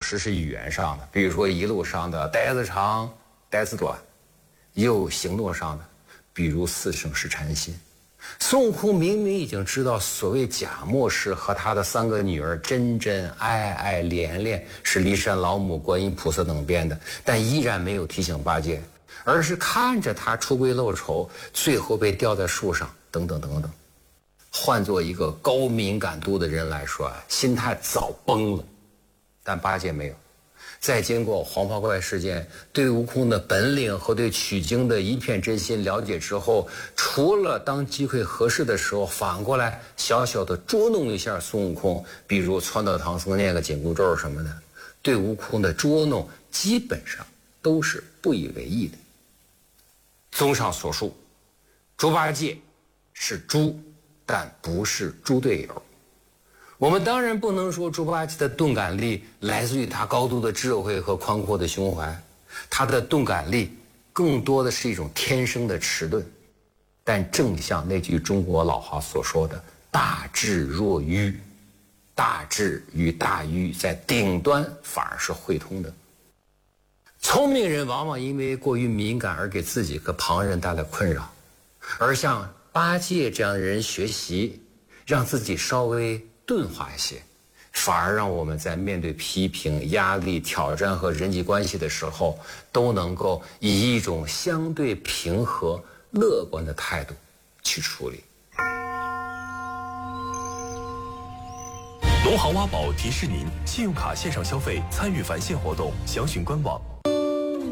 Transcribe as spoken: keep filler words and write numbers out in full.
时是语言上的，比如说一路上的呆子长呆子短，也有行动上的，比如四圣试禅心。孙悟空明明已经知道所谓贾默氏和他的三个女儿真真、爱爱、莲莲是骊山老母、观音菩萨等编的，但依然没有提醒八戒，而是看着他出轨露丑，最后被吊在树上，等等等等。换做一个高敏感度的人来说，心态早崩了。但八戒没有。在经过黄袍怪事件对悟空的本领和对取经的一片真心了解之后，除了当机会合适的时候反过来小小的捉弄一下孙悟空，比如撺掇唐僧念个紧箍咒什么的，对悟空的捉弄基本上都是不以为意的。综上所述，猪八戒是猪，但不是猪队友。我们当然不能说猪八戒的钝感力来自于他高度的智慧和宽阔的胸怀，他的钝感力更多的是一种天生的迟钝。但正像那句中国老话所说的“大智若愚”，大智与大愚在顶端反而是汇通的。聪明人往往因为过于敏感而给自己和旁人带来困扰，而像八戒这样的人学习，让自己稍微钝化一些，反而让我们在面对批评、压力、挑战和人际关系的时候，都能够以一种相对平和、乐观的态度去处理。 农行挖宝提示您：信用卡线上消费参与返现活动，详询官网。